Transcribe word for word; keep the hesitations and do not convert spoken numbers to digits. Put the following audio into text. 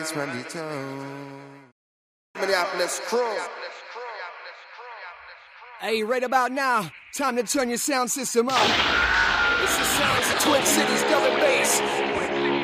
Vibes from the town. Minneapolis crew. Hey, right about now, time to turn your sound system up. It's the sounds of Twin Cities dub and bass.